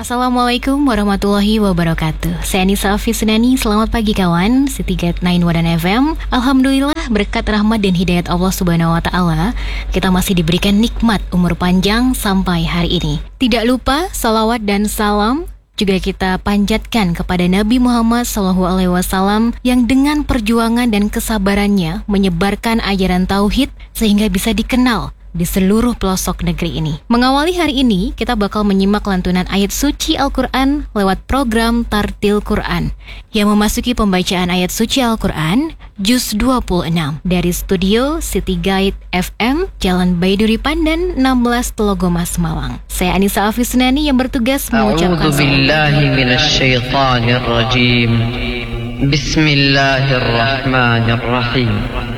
Assalamualaikum warahmatullahi wabarakatuh. Saya Anissa Afisnani, selamat pagi kawan City Guide 9 Wadan FM. Alhamdulillah berkat rahmat dan hidayat Allah Subhanahu wa Ta'ala, kita masih diberikan nikmat umur panjang sampai hari ini. Tidak lupa salawat dan salam juga kita panjatkan kepada Nabi Muhammad SAW yang dengan perjuangan dan kesabarannya menyebarkan ajaran tauhid sehingga bisa dikenal di seluruh pelosok negeri ini. Mengawali hari ini, kita bakal menyimak lantunan ayat suci Al-Quran lewat program Tartil Quran yang memasuki pembacaan ayat suci Al-Quran Juz 26 dari studio City Guide FM, Jalan Baiduri Pandan 16 Telogomas Malang. Saya Anissa Afisnani yang bertugas mengucapkan Bismillahirrahmanirrahim.